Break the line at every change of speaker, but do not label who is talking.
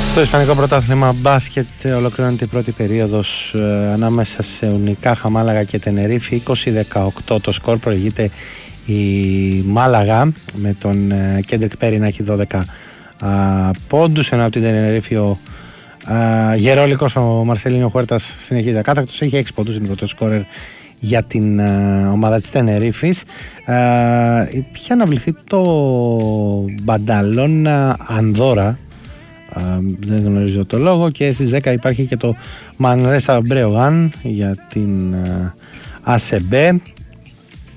Στο Ισπανικό Πρωτάθλημα μπάσκετ ολοκληρώνεται η πρώτη περίοδος ανάμεσα σε Ουνικάχα, Μάλαγα και Τενερίφη. 20-18 το σκορ, προηγείται η Μάλαγα με τον Κέντρικ Πέρι να έχει 12 πόντους, ενώ από την Τενερίφη ο γερόλικος ο Μαρσελίνο Χουέρτας συνεχίζει ακάθακτος, έχει 6 πόντους, είναι το σκόρερ για την ομάδα της Τενερίφης. Είχε αναβληθεί το Μπανταλώνα Ανδόρα, δεν γνωρίζω το λόγο, και στις 10 υπάρχει και το Μανρέσα Μπρεογάν για την ΑΣΕΜΠΕ.